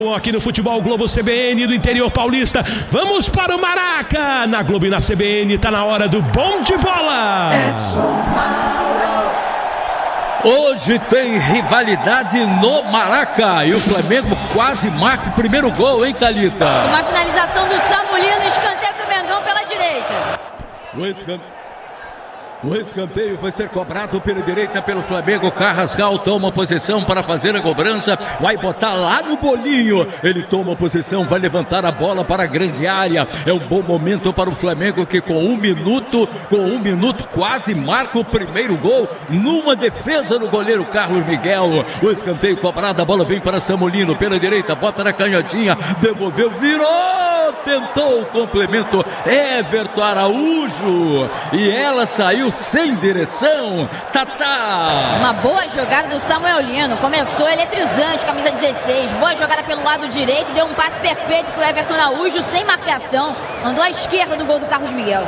Aqui no Futebol Globo CBN do interior paulista, vamos para o Maraca, na Globo e na CBN, tá na hora do bom de bola. Hoje tem rivalidade no Maraca e o Flamengo quase marca o primeiro gol, hein, Thalita? Uma finalização do Samulino, escanteio pro Mengão pela direita. O escanteio vai ser cobrado pela direita pelo Flamengo. Carrascal toma posição para fazer a cobrança. Vai botar lá no bolinho. Ele toma posição, vai levantar a bola para a grande área. É um bom momento para o Flamengo que com um minuto quase marca o primeiro gol numa defesa do goleiro Carlos Miguel. O escanteio cobrado, a bola vem para Samulino pela direita, bota na canhotinha, devolveu, virou, tentou o complemento Everton Araújo e ela saiu sem direção. Tatá. Uma boa jogada do Samuel Lino. Começou eletrizante, camisa 16. Boa jogada pelo lado direito. Deu um passe perfeito pro Everton Araújo, sem marcação. Mandou à esquerda do gol do Carlos Miguel.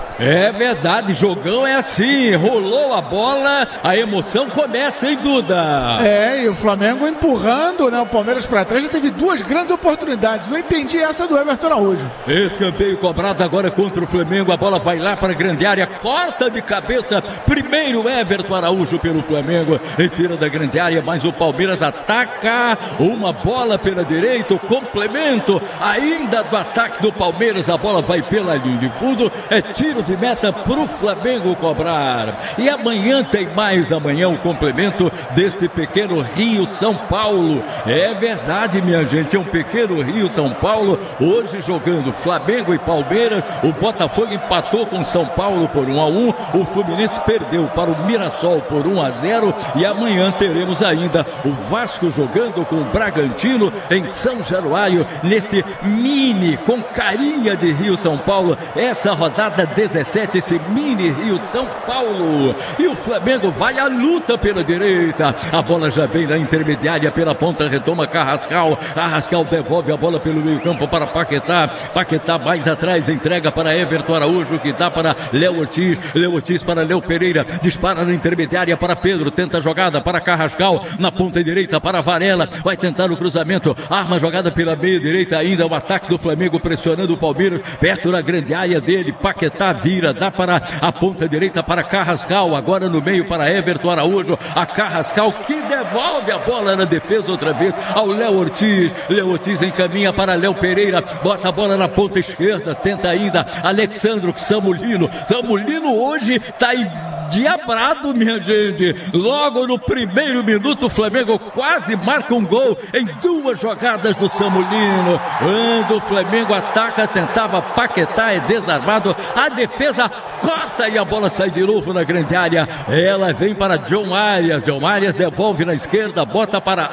É verdade, jogão é assim, rolou a bola, a emoção começa, hein, Duda? E o Flamengo empurrando, né, o Palmeiras para trás, já teve duas grandes oportunidades, não entendi essa do Everton Araújo. Escanteio cobrado agora contra o Flamengo, a bola vai lá para a grande área, corta de cabeça, primeiro Everton Araújo pelo Flamengo, retira da grande área, mas o Palmeiras ataca, uma bola pela direita, o complemento ainda do ataque do Palmeiras, a bola vai pela linha de fundo, é tiro de meta para o Flamengo cobrar. E amanhã tem mais, amanhã o complemento deste pequeno Rio São Paulo. É verdade, minha gente, é um pequeno Rio São Paulo, hoje jogando Flamengo e Palmeiras. O Botafogo empatou com São Paulo por 1-1, o Fluminense perdeu para o Mirassol por 1-0 e amanhã teremos ainda o Vasco jogando com o Bragantino em São Januário, neste mini, com carinha de Rio São Paulo, essa rodada 17, esse mini Rio São Paulo. E o Flamengo vai à luta pela direita, a bola já vem na intermediária pela ponta, retoma Carrascal, Carrascal devolve a bola pelo meio campo para Paquetá, Paquetá mais atrás, entrega para Everton Araújo, que dá para Léo Ortiz, Léo Ortiz para Léo Pereira, dispara na intermediária para Pedro, tenta a jogada para Carrascal, na ponta direita para Varela, vai tentar o cruzamento, arma a jogada pela meia direita, ainda o ataque do Flamengo pressionando o Palmeiras, perto da grande área dele, Paquetá vira, dá para a ponta direita para Carrascal, agora no meio para Everton Araújo, a Carrascal que devolve a bola na defesa outra vez ao Léo Ortiz, Léo Ortiz encaminha para Léo Pereira, bota a bola na ponta esquerda, tenta ainda Alexandro Samulino, Samulino hoje está endiabrado, minha gente, logo no primeiro minuto o Flamengo quase marca um gol em duas jogadas do Samulino, quando o Flamengo ataca, tentava Paquetá, é desarmado, a defesa corta e a bola sai de novo na grande área, ela vem para John Arias devolve na esquerda, bota para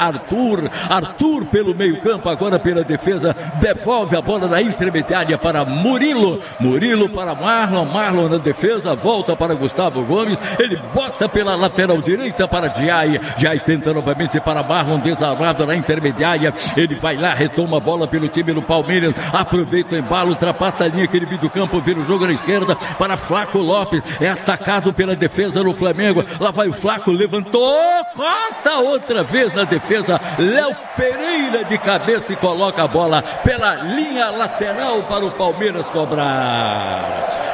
Arthur pelo meio campo, agora pela defesa, devolve a bola na intermediária para Murilo para Marlon na defesa, volta para Gustavo Gomes, ele bota pela lateral direita para Diay tenta novamente para Marlon, desarmado na intermediária, ele vai lá, retoma a bola pelo time do Palmeiras, aproveita o embalo, ultrapassa a linha que ele viu do campo, vira o jogo na esquerda para Flaco Lopes, é atacado pela defesa no Flamengo, lá vai o Flaco, levantou, corta outra vez na defesa, Léo Pereira de cabeça e coloca a bola pela linha lateral para o Palmeiras cobrar.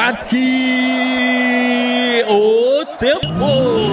Marque o tempo.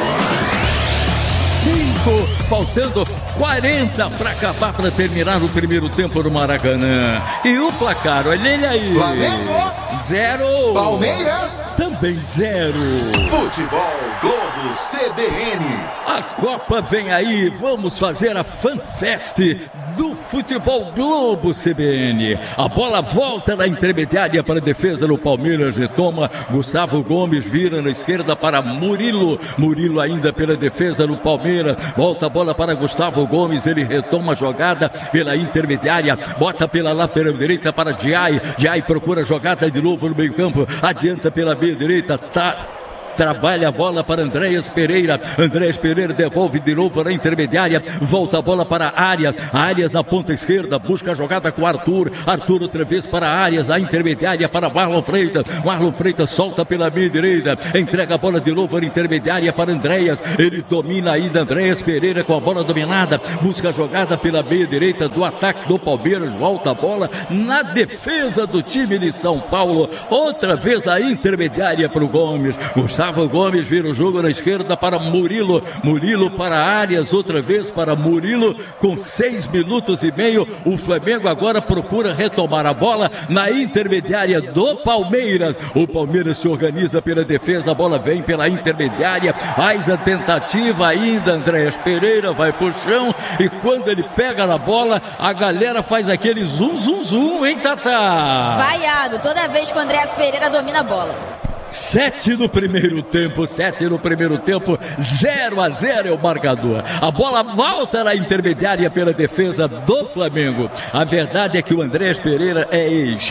Faltando 40 para acabar, para terminar o primeiro tempo do Maracanã. E o placar, olha ele aí. Flamengo 0. Palmeiras também 0. Futebol Globo CBN. A Copa vem aí, vamos fazer a FanFest do Futebol Globo CBN. A bola volta na intermediária para a defesa do Palmeiras, retoma Gustavo Gomes, vira na esquerda para Murilo ainda pela defesa do Palmeiras, volta a bola para Gustavo Gomes, ele retoma a jogada pela intermediária, bota pela lateral direita para Diay procura a jogada de novo no meio campo, adianta pela meia direita, trabalha a bola para Andréas Pereira. Andréas Pereira devolve de novo na intermediária, volta a bola para Arias. Arias na ponta esquerda, busca a jogada com Arthur. Arthur outra vez para Arias, na intermediária para Marlon Freitas. Marlon Freitas solta pela meia direita, entrega a bola de novo na intermediária para Andréas. Ele domina ainda Andréas Pereira com a bola dominada, busca a jogada pela meia direita do ataque do Palmeiras, volta a bola na defesa do time de São Paulo, outra vez na intermediária para o Gomes. Gustavo Gomes vira o jogo na esquerda para Murilo, Murilo para Arias, outra vez para Murilo, com 6 minutos e meio, o Flamengo agora procura retomar a bola na intermediária do Palmeiras. O Palmeiras se organiza pela defesa, a bola vem pela intermediária, faz a tentativa ainda, Andréas Pereira vai pro chão, e quando ele pega na bola, a galera faz aquele zum, zum, zum, hein, Tata? Vaiado, toda vez que o Andréas Pereira domina a bola. 7 no primeiro tempo, 0-0 é o marcador. A bola volta na intermediária pela defesa do Flamengo. A verdade é que o Andréas Pereira é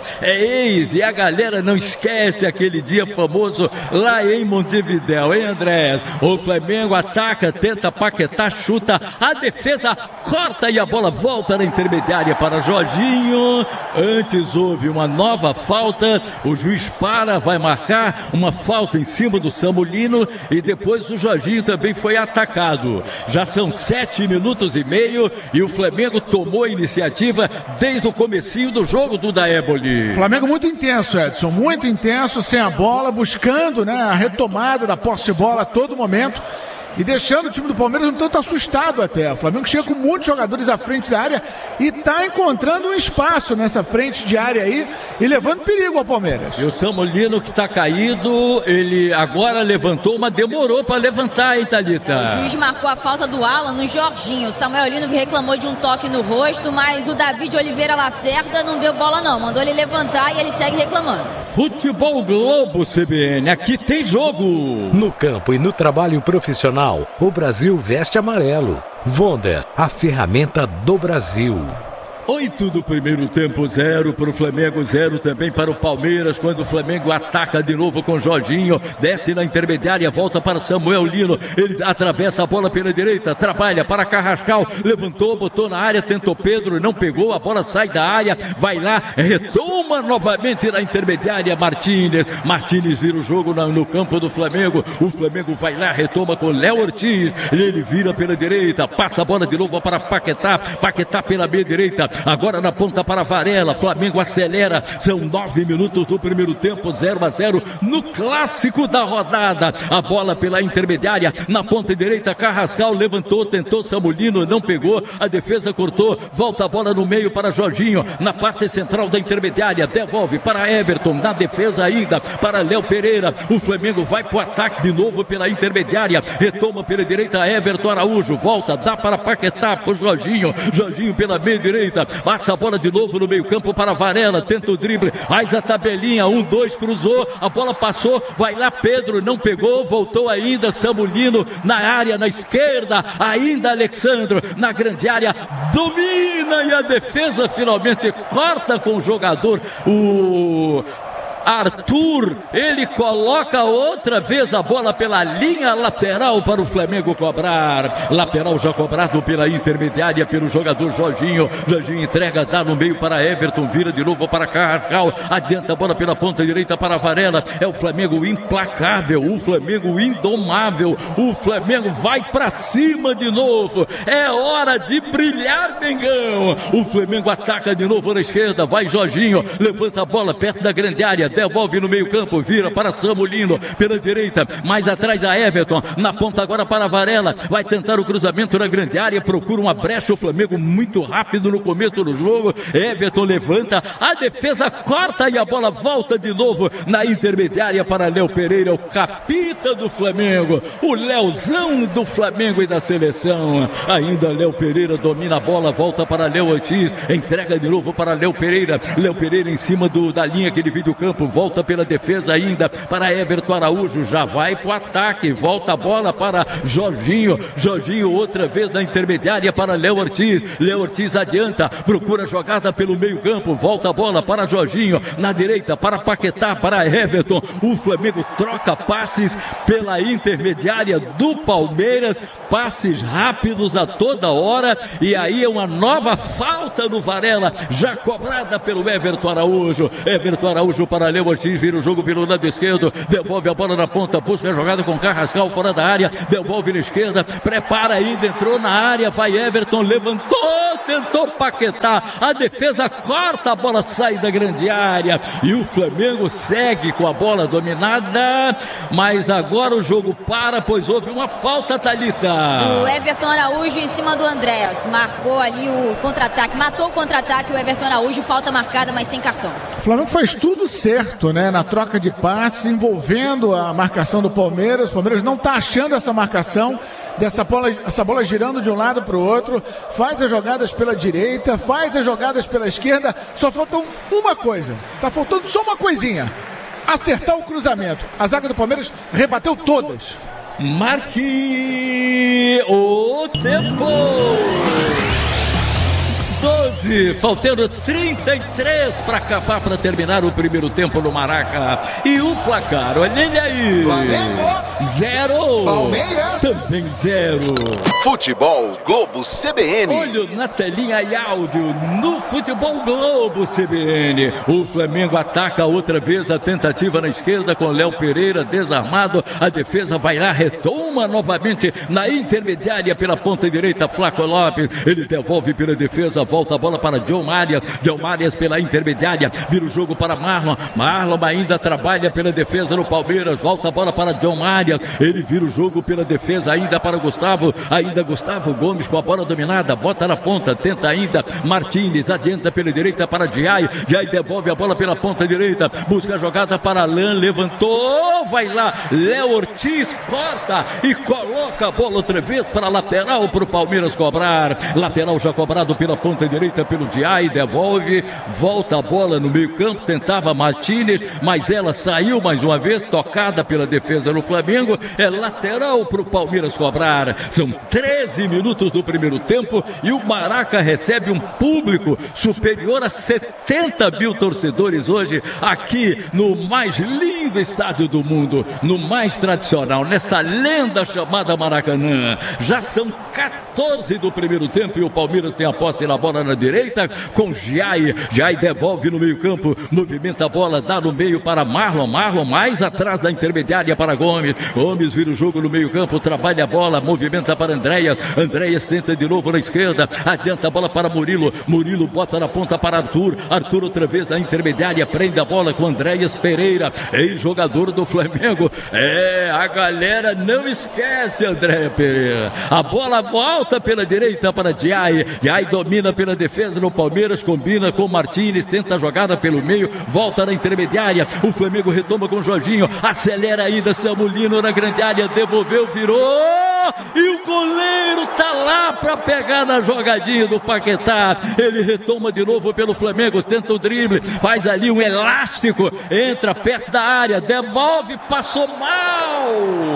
ex, e a galera não esquece aquele dia famoso lá em Montevidéu, hein, Andréas? O Flamengo ataca, tenta paquetar, chuta, a defesa corta e a bola volta na intermediária para Jorginho. Antes houve uma nova falta, o juiz vai marcar uma falta em cima do Samulino, e depois o Jorginho também foi atacado. Já são 7 minutos e meio e o Flamengo tomou a iniciativa desde o comecinho do jogo do Daéboli. Flamengo muito intenso, Edson, muito intenso, sem a bola, buscando, né, a retomada da posse de bola a todo momento. E deixando o time do Palmeiras um tanto assustado até. O Flamengo chega com muitos jogadores à frente da área e está encontrando um espaço nessa frente de área aí e levando perigo ao Palmeiras. E o Samulino, que está caído, ele agora levantou, mas demorou para levantar, hein, Thalita? O juiz marcou a falta do Alan no Jorginho. O Samuel Lino reclamou de um toque no rosto, mas o David Oliveira Lacerda não deu bola não, mandou ele levantar e ele segue reclamando. Futebol Globo CBN, aqui tem jogo. No campo e no trabalho profissional, o Brasil veste amarelo. Wonder, a ferramenta do Brasil. 8 do primeiro tempo, 0 para o Flamengo, 0 também para o Palmeiras, quando o Flamengo ataca de novo com Jorginho, desce na intermediária, volta para Samuel Lino, ele atravessa a bola pela direita, trabalha para Carrascal, levantou, botou na área, tentou Pedro, não pegou, a bola sai da área, vai lá, retoma novamente na intermediária, Martínez vira o jogo no campo do Flamengo, o Flamengo vai lá, retoma com Léo Ortiz, ele vira pela direita, passa a bola de novo para Paquetá pela meia direita, agora na ponta para Varela, Flamengo acelera, são 9 minutos do primeiro tempo, 0-0 no clássico da rodada, a bola pela intermediária, na ponta direita, Carrascal levantou, tentou Samulino, não pegou, a defesa cortou, volta a bola no meio para Jorginho, na parte central da intermediária, devolve para Everton, na defesa ainda, para Léo Pereira, o Flamengo vai para o ataque de novo pela intermediária, retoma pela direita Everton Araújo, volta, dá para Paquetá, para Jorginho pela meia direita, passa a bola de novo no meio campo para Varela, tenta o drible, faz a tabelinha, 1-2, cruzou, a bola passou, vai lá Pedro, não pegou, voltou ainda Samulino na área, na esquerda, ainda Alexandro, na grande área, domina e a defesa finalmente corta com o jogador, o Arthur, ele coloca outra vez a bola pela linha lateral para o Flamengo cobrar, lateral já cobrado pela intermediária pelo jogador Jorginho entrega, dá no meio para Everton, vira de novo para Carrascal, adianta a bola pela ponta direita para Varela, é o Flamengo implacável, o Flamengo indomável, o Flamengo vai para cima de novo, é hora de brilhar, Mengão, o Flamengo ataca de novo na esquerda, vai Jorginho, levanta a bola perto da grande área, devolve no meio campo, vira para Samulino, pela direita, mais atrás a Everton, na ponta agora para Varela, vai tentar o cruzamento na grande área, procura uma brecha, o Flamengo muito rápido no começo do jogo, Everton levanta, a defesa corta e a bola volta de novo na intermediária para Léo Pereira, o capita do Flamengo, o Léozão do Flamengo e da seleção, ainda Léo Pereira domina a bola, volta para Léo Ortiz, entrega de novo para Léo Pereira em cima da linha que divide o campo, campo, volta pela defesa ainda para Everton Araújo, já vai pro ataque, volta a bola para Jorginho, outra vez na intermediária para Léo Ortiz adianta, procura jogada pelo meio campo, volta a bola para Jorginho, na direita para Paquetá, para Everton, o Flamengo troca passes pela intermediária do Palmeiras, passes rápidos a toda hora, e aí é uma nova falta no Varela, já cobrada pelo Everton Araújo para Léo Ortiz, vira o jogo pelo lado esquerdo, devolve a bola na ponta, busca a jogada com Carrascal fora da área, devolve na esquerda, prepara ainda, entrou na área, vai Everton, levantou, tentou Paquetá, a defesa corta, a bola sai da grande área, e o Flamengo segue com a bola dominada, mas agora o jogo para, pois houve uma falta, Thalita. O Everton Araújo em cima do Andréas, marcou ali o contra-ataque, matou o contra-ataque, o Everton Araújo, falta marcada, mas sem cartão. O Flamengo faz tudo certo, né, na troca de passes, envolvendo a marcação do Palmeiras. O Palmeiras não está achando essa marcação, essa bola girando de um lado para o outro, faz as jogadas pela direita, faz as jogadas pela esquerda, só falta uma coisa, tá faltando só uma coisinha, acertar o cruzamento. A zaga do Palmeiras rebateu todas. Marque o tempo. 12, faltando 33 para acabar, para terminar o primeiro tempo no Maraca. E o placar, olha ele aí. Flamengo 0. Palmeiras também 0. Futebol Globo CBN. Olho na telinha e áudio no Futebol Globo CBN. O Flamengo ataca outra vez a tentativa na esquerda com Léo Pereira desarmado. A defesa vai lá, retoma novamente na intermediária pela ponta direita. Flaco Lopes, ele devolve pela defesa, volta a bola para John Marias pela intermediária, vira o jogo para Marlon ainda trabalha pela defesa no Palmeiras, volta a bola para John Marias, ele vira o jogo pela defesa ainda para Gustavo Gomes com a bola dominada, bota na ponta, tenta ainda Martínez, adianta pela direita para Diay devolve a bola pela ponta direita, busca a jogada para Alain, levantou, vai lá, Léo Ortiz corta e coloca a bola outra vez para a lateral para o Palmeiras cobrar, lateral já cobrado pela ponta direita pelo Diay, devolve, volta a bola no meio campo, tentava Martínez, mas ela saiu mais uma vez, tocada pela defesa no Flamengo, é lateral para o Palmeiras cobrar. São 13 minutos do primeiro tempo e o Maraca recebe um público superior a 70 mil torcedores hoje aqui no mais lindo estádio do mundo, no mais tradicional, nesta lenda chamada Maracanã. Já são 14 do primeiro tempo e o Palmeiras tem a posse na bola na direita com Diay devolve no meio campo, movimenta a bola, dá no meio para Marlon mais atrás da intermediária para Gomes vira o jogo no meio campo, trabalha a bola, movimenta para Andréas tenta de novo na esquerda, adianta a bola para Murilo bota na ponta para Arthur outra vez na intermediária, prende a bola com Andréas Pereira, ex-jogador do Flamengo, a galera não esquece André Pereira, a bola volta pela direita para Diay domina pela defesa no Palmeiras, combina com Martínez, tenta a jogada pelo meio, volta na intermediária, o Flamengo retoma com Jorginho, acelera ainda Samulino na grande área, devolveu, virou e o goleiro tá lá para pegar na jogadinha do Paquetá, ele retoma de novo pelo Flamengo, tenta o drible, faz ali um elástico, entra perto da área, devolve, passou mal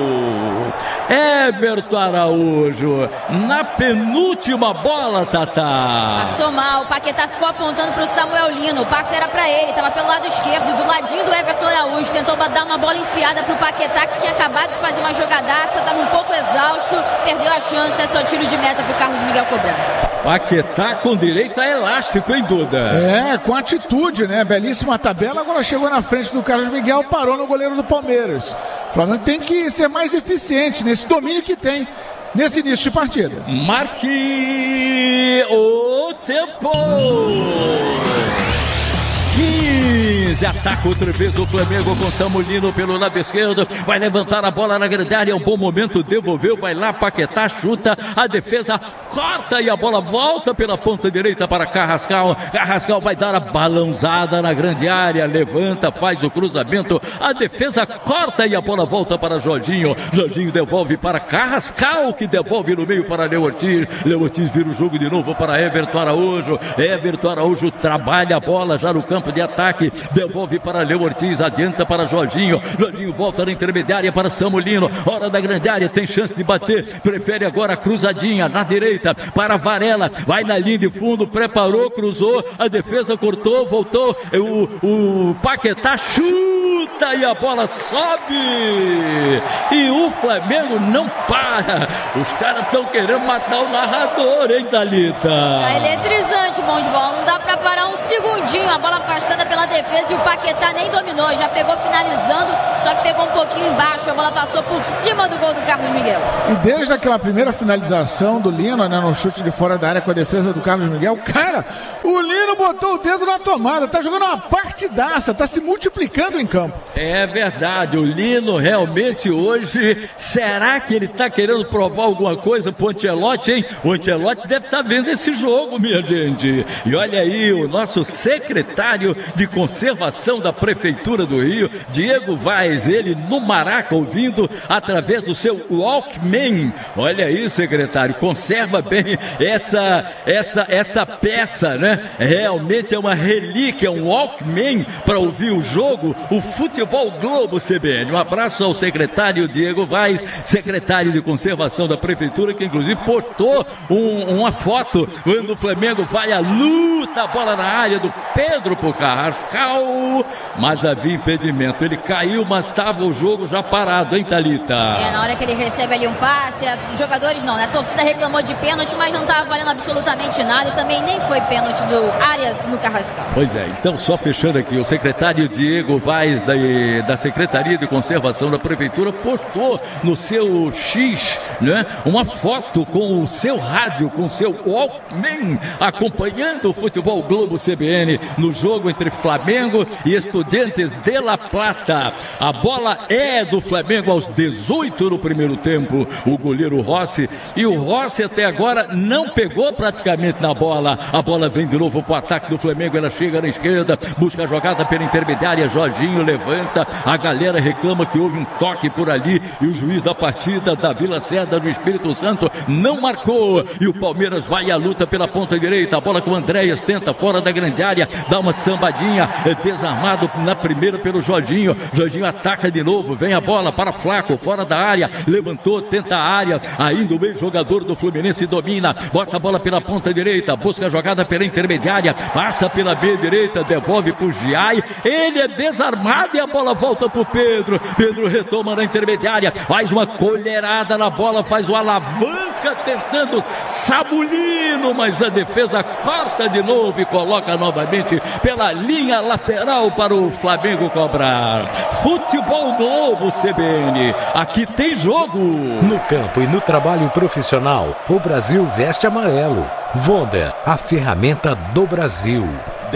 Everton Araújo na penúltima bola, Tatá. Passou mal, o Paquetá ficou apontando para o Samuel Lino, o passe era para ele, estava pelo lado esquerdo, do ladinho do Everton Araújo, tentou dar uma bola enfiada para o Paquetá, que tinha acabado de fazer uma jogadaça, estava um pouco exausto, perdeu a chance, é só tiro de meta para o Carlos Miguel cobrar. Paquetá com direito a elástico, hein, Duda? Com atitude, né? Belíssima tabela, agora chegou na frente do Carlos Miguel, parou no goleiro do Palmeiras. O Flamengo tem que ser mais eficiente nesse domínio que tem nesse início de partida. Marque o tempo. 15, ataca outra vez o Flamengo com Samulino pelo lado esquerdo, vai levantar a bola na grande área, é um bom momento, devolveu, vai lá, Paquetá, chuta, a defesa corta e a bola volta pela ponta direita para Carrascal. Carrascal vai dar a balãozada na grande área, levanta, faz o cruzamento, a defesa corta e a bola volta para Jorginho. Jorginho devolve para Carrascal, que devolve no meio para Léo Ortiz. Léo Ortiz vira o jogo de novo para Everton Araújo. Everton Araújo trabalha a bola já no campo de ataque, devolve para Léo Ortiz, adianta para Jorginho. Jorginho volta na intermediária para Samulino, hora da grande área, tem chance de bater, prefere agora a cruzadinha na direita para Varela, vai na linha de fundo, preparou, cruzou, a defesa cortou, voltou, o Paquetá chuta e a bola sobe e o Flamengo não para. Os caras estão querendo matar o narrador, hein, Thalita? Tá eletrizante, bom de bola, não dá pra parar um segundinho, a bola afastada pela defesa e o Paquetá nem dominou, já pegou finalizando, só que pegou um pouquinho embaixo, a bola passou por cima do gol do Carlos Miguel. E desde aquela primeira finalização do Lino, né, no chute de fora da área com a defesa do Carlos Miguel, cara, o Lino botou o dedo na tomada, tá jogando uma partidaça, tá se multiplicando em campo. É verdade, o Lino realmente hoje, será que ele tá querendo provar alguma coisa pro Ancelotti, hein? O Ancelotti deve estar vendo esse jogo, minha gente. E olha aí, o nosso secretário de conservação da Prefeitura do Rio, Diego Vaz, ele no Maraca, ouvindo através do seu Walkman. Olha aí, secretário, conserva bem essa peça, né? Realmente é uma relíquia, um Walkman para ouvir o jogo, o Futebol Globo CBN. Um abraço ao secretário Diego Vaz, secretário de conservação da Prefeitura, que inclusive postou uma foto quando o Flamengo vai à luta, a bola na área do Pedro por Carrascal, mas havia impedimento. Ele caiu, mas estava o jogo já parado, hein, Thalita? Na hora que ele recebe ali um passe, os jogadores não, né? A torcida reclamou de pênalti, mas não estava valendo absolutamente nada e também nem foi pênalti do Arias no Carrascal. Pois é, então só fechando aqui, o secretário Diego Vaz da Secretaria de Conservação da Prefeitura postou no seu X, né, uma foto com o seu rádio, com o seu Walkman, acompanhando o Futebol Globo CBN no jogo entre Flamengo e Estudiantes de La Plata. A bola é do Flamengo aos 18 no primeiro tempo. O goleiro Rossi, e o Rossi até agora não pegou praticamente na bola. A bola vem de novo para o ataque do Flamengo, ela chega na esquerda, busca a jogada pela intermediária, Jorginho levanta, a galera reclama que houve um toque por ali e o juiz da partida da Vila Cerda do Espírito Santo não marcou, e o Palmeiras vai à luta pela ponta direita, a bola com o Andréas, tenta fora da grande área, dá uma sambadinha, desarmado na primeira pelo Jorginho. Jorginho ataca de novo, vem a bola para Flaco, fora da área, levantou, tenta a área, ainda o meio jogador do Fluminense domina, bota a bola pela ponta direita, busca a jogada pela intermediária, passa pela B direita, devolve pro Giai, ele é desarmado e a bola volta pro Pedro. Pedro retoma na intermediária, faz uma colherada na bola, faz o alavanca tentando Samulino, mas a defesa corta de novo e coloca novamente pela linha lateral para o Flamengo cobrar. Futebol Globo CBN, aqui tem jogo. No campo e no trabalho profissional, o Brasil veste amarelo. Wonder, a ferramenta do Brasil.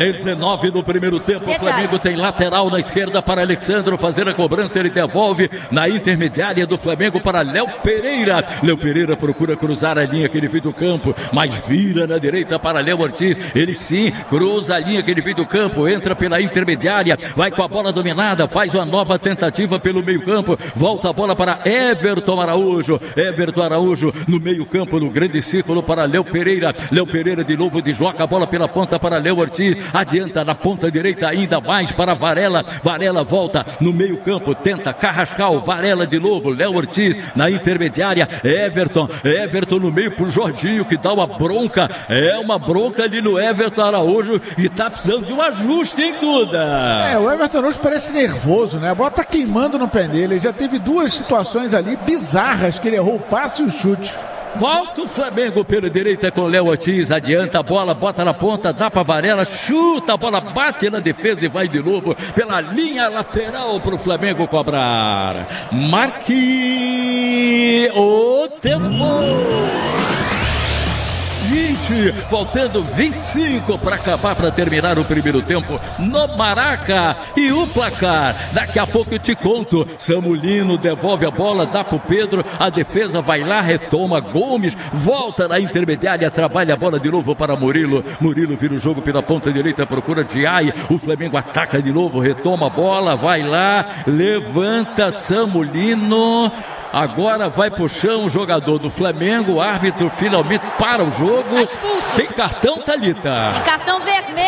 19 no primeiro tempo, o Flamengo tem lateral na esquerda para Alexandro fazer a cobrança, ele devolve na intermediária do Flamengo para Léo Pereira. Léo Pereira procura cruzar a linha que ele fez do campo, mas vira na direita para Léo Ortiz, ele sim cruza a linha que ele fez do campo, entra pela intermediária, vai com a bola dominada, faz uma nova tentativa pelo meio campo, volta a bola para Everton Araújo. Everton Araújo no meio campo, no grande círculo para Léo Pereira. Léo Pereira de novo desloca a bola pela ponta para Léo Ortiz, adianta na ponta direita ainda mais para Varela. Varela volta no meio campo, tenta Carrascal, Varela de novo, Léo Ortiz na intermediária, Everton no meio pro Jorginho, que dá uma bronca, uma bronca ali no Everton Araújo, e tá precisando de um ajuste em tudo. O Everton Araújo parece nervoso, né? A bola tá queimando no pé dele, ele já teve duas situações ali bizarras que ele errou o passe e o chute. Volta o Flamengo pela direita com Léo Ortiz, adianta a bola, bota na ponta, dá para Varela, chuta, a bola bate na defesa e vai de novo pela linha lateral para o Flamengo cobrar. Marque o tempo. 20, faltando 25 para acabar, para terminar o primeiro tempo no Maraca. E o placar, daqui a pouco eu te conto. Samulino devolve a bola, dá pro Pedro, a defesa vai lá, retoma. Gomes volta na intermediária, trabalha a bola de novo para Murilo. Murilo vira o jogo pela ponta direita, procura Diay. O Flamengo ataca de novo, retoma a bola, vai lá, levanta Samulino. Agora vai pro chão o jogador do Flamengo. O árbitro finalmente para o jogo. Expulso. Tem cartão, Thalita? Tem cartão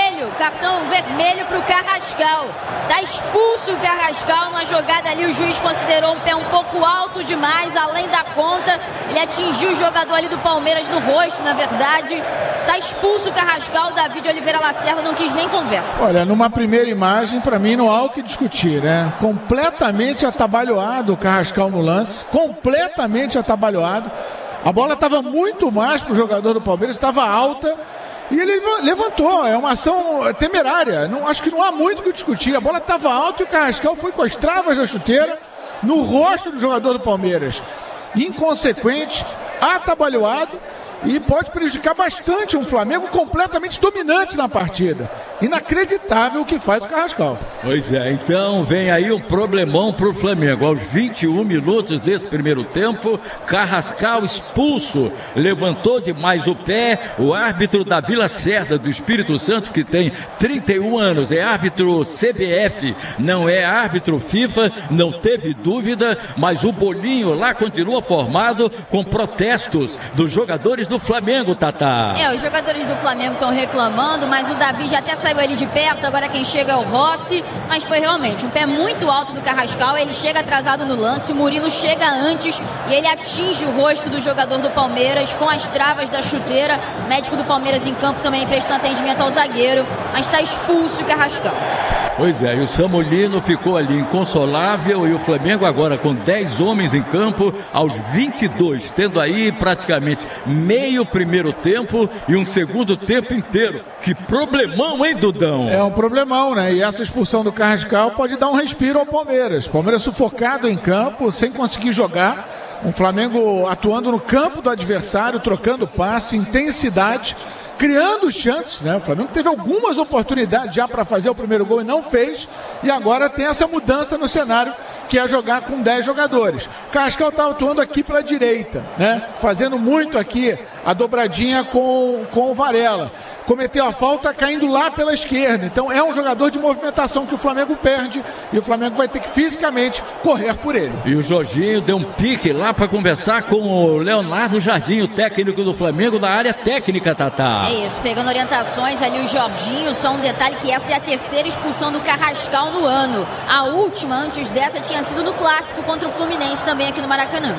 vermelho pro Carrascal. Tá expulso o Carrascal na jogada ali. O juiz considerou um pé um pouco alto demais, além da conta. Ele atingiu o jogador ali do Palmeiras no rosto, na verdade. Tá expulso o Carrascal. Davi de Oliveira Lacerda não quis nem conversa. Olha, numa primeira imagem, pra mim não há o que discutir, né? Completamente atabalhoado o Carrascal no lance. Completamente atabalhoado. A bola estava muito mais pro jogador do Palmeiras, estava alta e ele levantou. É uma ação temerária. Não, acho que não há muito o que discutir. A bola estava alta e o Carrascal foi com as travas da chuteira no rosto do jogador do Palmeiras. Inconsequente, atabalhoado e pode prejudicar bastante um Flamengo completamente dominante na partida. Inacreditável o que faz o Carrascal. Pois é, então vem aí um problemão pro Flamengo. Aos 21 minutos desse primeiro tempo, Carrascal expulso, levantou demais o pé. O árbitro Davi Lacerda, do Espírito Santo, que tem 31 anos, é árbitro CBF, não é árbitro FIFA, não teve dúvida, mas o bolinho lá continua formado com protestos dos jogadores do Flamengo, Tatá. Os jogadores do Flamengo estão reclamando, mas o Davi já até saiu ali de perto, agora quem chega é o Rossi, mas foi realmente um pé muito alto do Carrascal. Ele chega atrasado no lance, o Murilo chega antes e ele atinge o rosto do jogador do Palmeiras com as travas da chuteira. O médico do Palmeiras em campo também prestando atendimento ao zagueiro, mas está expulso o Carrascal. Pois é, e o Samulino ficou ali inconsolável e o Flamengo agora com 10 homens em campo aos 22, tendo aí praticamente meio primeiro tempo e um segundo tempo inteiro. Que problemão, hein, Dudão? É um problemão, né? E essa expulsão do Carrascal pode dar um respiro ao Palmeiras. Palmeiras sufocado em campo, sem conseguir jogar. Um Flamengo atuando no campo do adversário, trocando passe, intensidade, criando chances, né? O Flamengo teve algumas oportunidades já para fazer o primeiro gol e não fez. E agora tem essa mudança no cenário, que é jogar com 10 jogadores. Carrascal está atuando aqui pela direita, né? Fazendo muito aqui a dobradinha com o Varela. Cometeu a falta caindo lá pela esquerda. Então é um jogador de movimentação que o Flamengo perde e o Flamengo vai ter que fisicamente correr por ele. E o Jorginho deu um pique lá para conversar com o Leonardo Jardim, o técnico do Flamengo da área técnica, Tatá. É isso, pegando orientações ali o Jorginho. Só um detalhe, que essa é a terceira expulsão do Carrascal no ano. A última, antes dessa, tinha sido no Clássico contra o Fluminense, também aqui no Maracanã.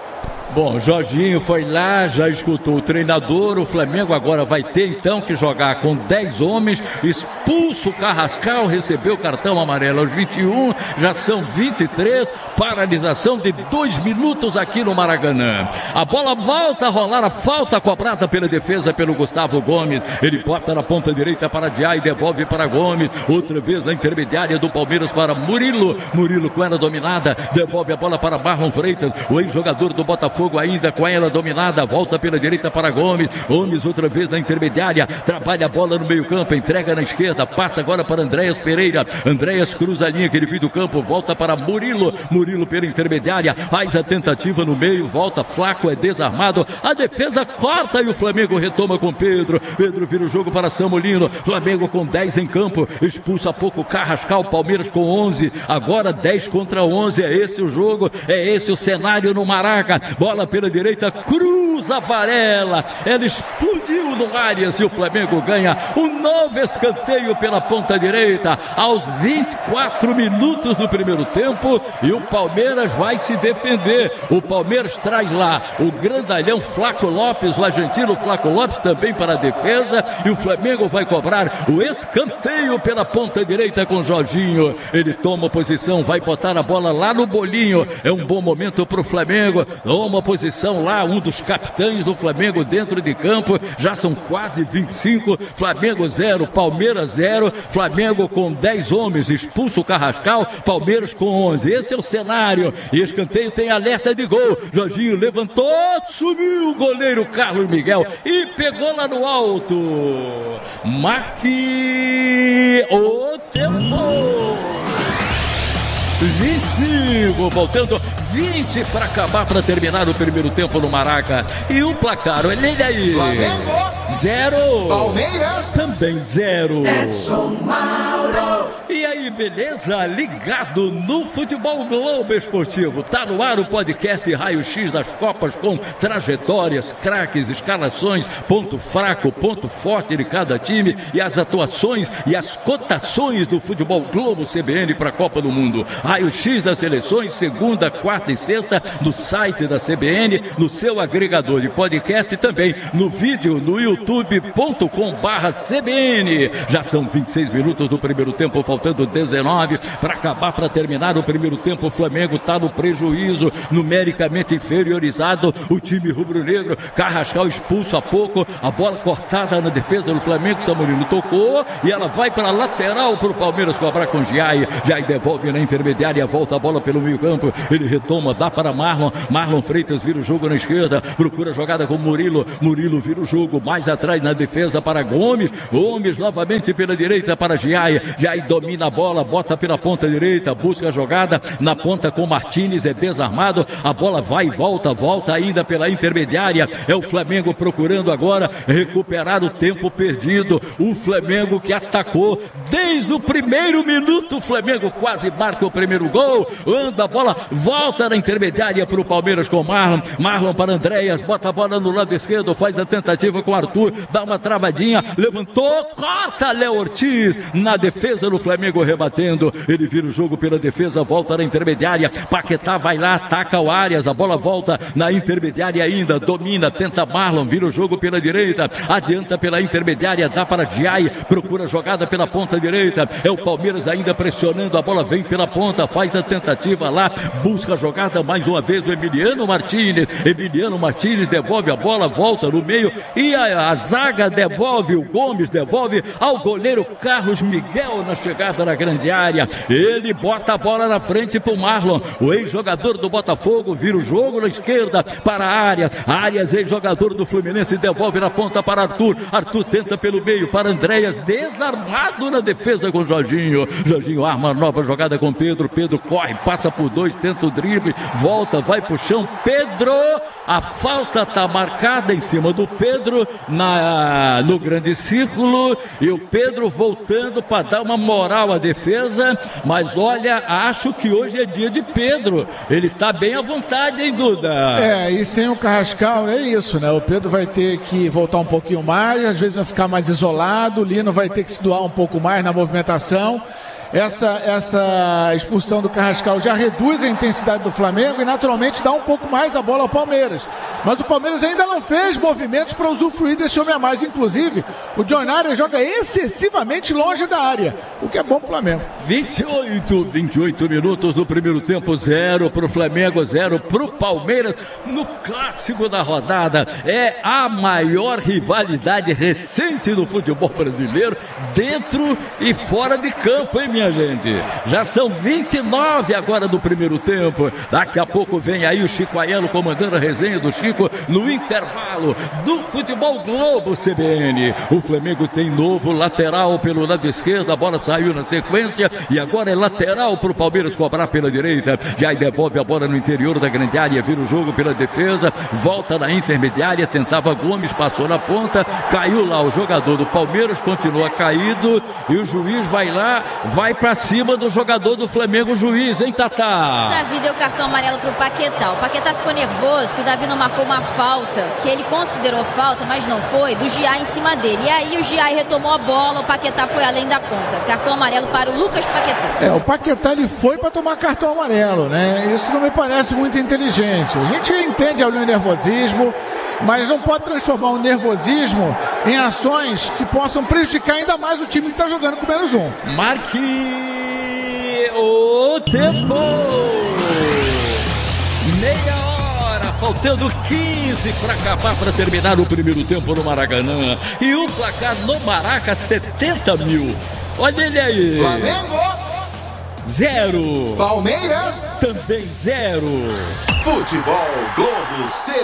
Bom, Jorginho foi lá, já escutou o treinador. O Flamengo agora vai ter então que jogar com 10 homens. Expulso o Carrascal, recebeu o cartão amarelo aos 21, já são 23. Paralisação de 2 minutos aqui no Maracanã. A bola volta a rolar, a falta cobrada pela defesa pelo Gustavo Gomes. Ele bota na ponta direita para Diay e devolve para Gomes. Outra vez na intermediária do Palmeiras para Murilo. Murilo com ela dominada, devolve a bola para Marlon Freitas, o ex-jogador do Botafogo. Ainda com ela dominada, volta pela direita para Gomes. Gomes outra vez na intermediária, trabalha a bola no meio campo, entrega na esquerda, passa agora para Andréas Pereira. Andréas cruza a linha que ele viu do campo, volta para Murilo. Murilo pela intermediária, faz a tentativa no meio, volta Flaco, é desarmado, a defesa corta e o Flamengo retoma com Pedro. Pedro vira o jogo para Samulino. Flamengo com 10 em campo, expulsa pouco Carrascal, Palmeiras com 11, agora 10 contra 11. É esse o jogo, é esse o cenário no Maraca. Bola pela direita, cruza Varela, ela explodiu no Arias e o Flamengo ganha um novo escanteio pela ponta direita aos 24 minutos do primeiro tempo e o Palmeiras vai se defender. O Palmeiras traz lá o grandalhão Flaco Lopes, o argentino Flaco Lopes também para a defesa e o Flamengo vai cobrar o escanteio pela ponta direita com Jorginho. Ele toma posição, vai botar a bola lá no bolinho. É um bom momento para o Flamengo. Toma uma posição lá, um dos capitães do Flamengo dentro de campo. Já são quase 25. Flamengo 0, Palmeiras 0. Flamengo com 10 homens, expulso o Carrascal. Palmeiras com 11. Esse é o cenário. E escanteio tem alerta de gol. Jorginho levantou, subiu o goleiro Carlos Miguel e pegou lá no alto. Marque o tempo. 25, voltando 20 para acabar, para terminar o primeiro tempo no Maraca. E o placar, olha ele aí. Flamengo 0. Palmeiras Também 0. Edson Mauro. E aí, beleza? Ligado no Futebol Globo Esportivo. Tá no ar o podcast Raio-X das Copas com trajetórias, craques, escalações, ponto fraco, ponto forte de cada time e as atuações e as cotações do Futebol Globo CBN para a Copa do Mundo. Raio-X das seleções, segunda, quarta e sexta, no site da CBN, no seu agregador de podcast e também no vídeo no youtube.com/CBN. Já são 26 minutos do primeiro tempo, faltando 19 para acabar, para terminar o primeiro tempo. O Flamengo está no prejuízo, numericamente inferiorizado. O time rubro-negro, Carrascal expulso há pouco, a bola cortada na defesa do Flamengo. Samorino tocou e ela vai para a lateral para o Palmeiras cobrar com Giai. Giai devolve na intermediária, volta a bola pelo meio campo, ele retoma, dá para Marlon. Marlon Freitas vira o jogo na esquerda, procura a jogada com Murilo. Murilo vira o jogo mais atrás na defesa para Gomes. Gomes novamente pela direita para Giai. Giai domina a bola, bota pela ponta direita, busca a jogada na ponta com Martínez, é desarmado, a bola vai e volta ainda pela intermediária. É o Flamengo procurando agora recuperar o tempo perdido. O Flamengo que atacou desde o primeiro minuto. O Flamengo quase marca o primeiro gol. Anda a bola, volta na intermediária para o Palmeiras com Marlon. Marlon para Andréas, bota a bola no lado esquerdo, faz a tentativa com Arthur, dá uma travadinha, levantou, corta Léo Ortiz na defesa do Flamengo rebatendo. Ele vira o jogo pela defesa, volta na intermediária. Paquetá vai lá, ataca o Arias, a bola volta na intermediária ainda, domina, tenta Marlon, vira o jogo pela direita, adianta pela intermediária, dá para Giai, procura jogada pela ponta direita. É o Palmeiras ainda pressionando, a bola vem pela ponta, faz a tentativa lá, busca a jogada mais uma vez o Emiliano Martínez. Emiliano Martínez devolve a bola, volta no meio e a zaga devolve, o Gomes devolve ao goleiro Carlos Miguel na chegada na grande área. Ele bota a bola na frente pro Marlon, o ex-jogador do Botafogo, vira o jogo na esquerda para a área. Arias, ex-jogador do Fluminense, devolve na ponta para Arthur. Arthur tenta pelo meio para Andréas, desarmado na defesa com Jorginho. Jorginho arma nova jogada com Pedro. Pedro corre, passa por dois, tenta o drible, volta, vai pro chão. Pedro, a falta tá marcada em cima do Pedro no grande círculo, e o Pedro voltando para dar uma moral à defesa. Mas olha, acho que hoje é dia de Pedro, ele tá bem à vontade, hein, Duda? E sem o Carrascal é isso, né? O Pedro vai ter que voltar um pouquinho mais, às vezes vai ficar mais isolado, o Lino vai ter que se doar um pouco mais na movimentação. Essa expulsão do Carrascal já reduz a intensidade do Flamengo e naturalmente dá um pouco mais a bola ao Palmeiras. Mas o Palmeiras ainda não fez movimentos para usufruir desse homem a mais. Inclusive, o John Arias joga excessivamente longe da área, o que é bom pro Flamengo. 28 minutos do primeiro tempo, 0 pro Flamengo, 0 pro Palmeiras. No clássico da rodada, é a maior rivalidade recente do futebol brasileiro, dentro e fora de campo, hein, minha gente? Já são 29 agora do primeiro tempo. Daqui a pouco vem aí o Chico Aiello comandando a resenha do Chico no intervalo do Futebol Globo CBN. O Flamengo tem novo lateral pelo lado esquerdo, a bola saiu na sequência e agora é lateral para o Palmeiras cobrar pela direita. Já devolve a bola no interior da grande área, vira o jogo pela defesa, volta na intermediária, tentava Gomes, passou na ponta, caiu lá o jogador do Palmeiras, continua caído e o juiz vai lá, vai pra cima do jogador do Flamengo, o juiz, hein, Tatá? O Davi deu cartão amarelo pro Paquetá. O Paquetá ficou nervoso que o Davi não marcou uma falta, que ele considerou falta, mas não foi, do Giai em cima dele. E aí o Giai retomou a bola, o Paquetá foi além da conta. Cartão amarelo para o Lucas Paquetá. O Paquetá ele foi para tomar cartão amarelo, né? Isso não me parece muito inteligente. A gente entende o nervosismo, mas não pode transformar o nervosismo em ações que possam prejudicar ainda mais o time que está jogando com menos um. Marque o tempo. Meia hora faltando 15 para acabar, para terminar o primeiro tempo no Maracanã. E o placar no Maraca, 70 mil. Olha ele aí. Flamengo. 0. Palmeiras. Também 0. Futebol Globo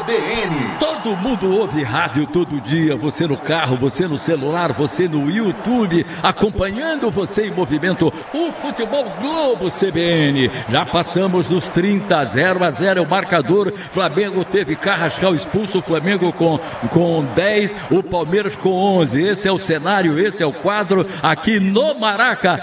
CBN. Todo mundo ouve rádio todo dia. Você no carro, você no celular, você no YouTube, acompanhando você em movimento. O Futebol Globo CBN. Já passamos dos 30, 0-0 o marcador. Flamengo teve Carrascal expulso, o Flamengo com 10, o Palmeiras com 11. Esse é o cenário, esse é o quadro aqui no Maraca.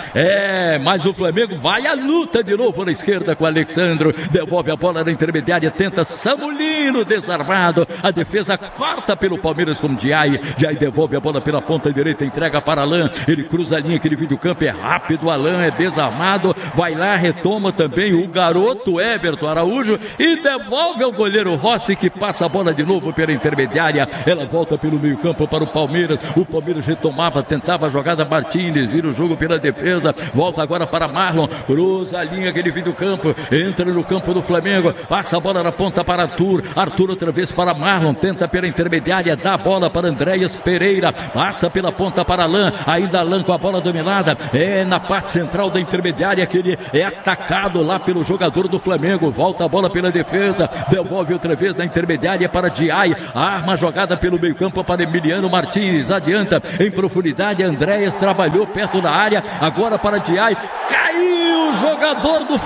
Mas o Flamengo vai à luta de novo na esquerda com o Alexandro. Devolve a bola na intermediária, tenta Samulino, desarmado. A defesa corta pelo Palmeiras com Diay. Diay devolve a bola pela ponta direita, entrega para Alain. Ele cruza a linha, aquele vídeo campo é rápido. Alain é desarmado, vai lá, retoma também o garoto Everton Araújo e devolve ao goleiro Rossi, que passa a bola de novo pela intermediária. Ela volta pelo meio campo para o Palmeiras. O Palmeiras retomava, tentava a jogada. Martínez vira o jogo pela defesa, volta agora para Marlon, cruza a linha, aquele vídeo campo, entra no campo do Flamengo, passa a bola na ponta para Arthur outra vez para Marlon, tenta pela intermediária, dá a bola para Andréas Pereira, passa pela ponta para Alain, ainda Alain com a bola dominada, na parte central da intermediária, que ele é atacado lá pelo jogador do Flamengo, volta a bola pela defesa, devolve outra vez na intermediária para Diay, arma a jogada pelo meio campo para Emiliano Martins, adianta em profundidade, Andréas trabalhou perto da área, agora para Diay, caiu o jogador do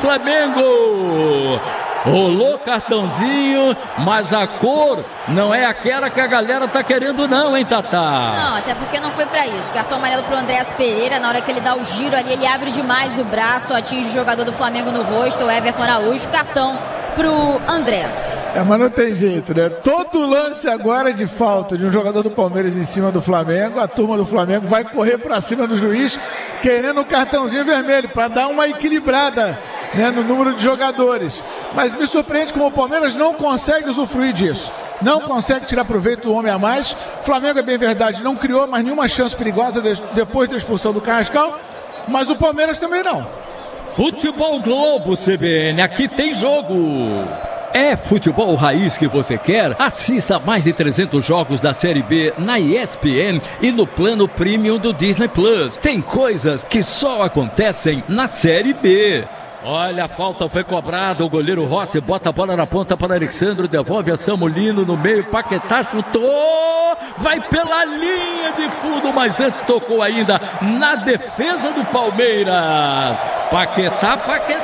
Flamengo. Rolou cartãozinho, mas a cor não é aquela que a galera tá querendo não, hein, Tatá? Não, até porque não foi pra isso. Cartão amarelo pro Andréas Pereira, na hora que ele dá o giro ali, ele abre demais o braço, atinge o jogador do Flamengo no rosto, o Everton Araújo, cartão pro Andréas. Mas não tem jeito, né? Todo lance agora de falta de um jogador do Palmeiras em cima do Flamengo, a turma do Flamengo vai correr pra cima do juiz, querendo um cartãozinho vermelho, pra dar uma equilibrada, né, no número de jogadores. Mas me surpreende como o Palmeiras não consegue usufruir disso. Não consegue tirar proveito do homem a mais. O Flamengo, é bem verdade, não criou mais nenhuma chance perigosa depois da expulsão do Carrascal, mas o Palmeiras também não. Futebol Globo CBN, aqui tem jogo. É futebol raiz que você quer? Assista a mais de 300 jogos da Série B na ESPN e no plano Premium do Disney Plus. Tem coisas que só acontecem na Série B. Olha, a falta foi cobrada, o goleiro Rossi bota a bola na ponta para Alexandre, devolve a Samulino no meio, Paquetá chutou, vai pela linha de fundo, mas antes tocou ainda na defesa do Palmeiras. Paquetá,